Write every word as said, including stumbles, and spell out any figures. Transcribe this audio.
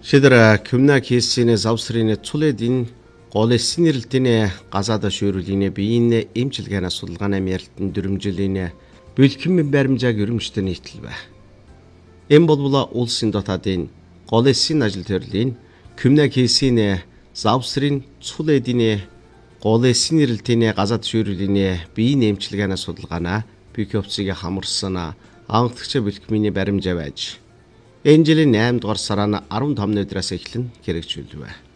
Шидра кюмна кейсine завсрын цулэдин голэсин нэрэлтийн газаада шүүрүүлгийн биеийн эмчилгээний судалгааны ярилтын дүрмжилийн бэлхэн баримжааг өрөмжтөй нийтлэв. Энэ болбола улсын дотаадын голэсин ажил төрлийн кюмна кейсine завсрын цулэдин голэсин нэрэлтийн газаада шүүрүүлгийн биеийн эмчилгээний судалгааны бикопсыг хамарсан анхдагч бэлхмийн баримжаа байж энэ жилийн наймдугаар сарын арван тавны өдрөөс эхлэн хэрэгжүүлв.